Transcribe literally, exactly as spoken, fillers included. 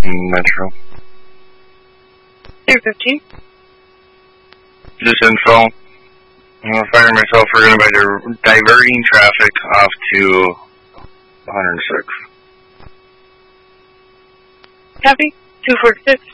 Metro. Air fifteen. This info. I'm going to fire myself. We're going to be diverting traffic off to one oh six. Copy. two four six.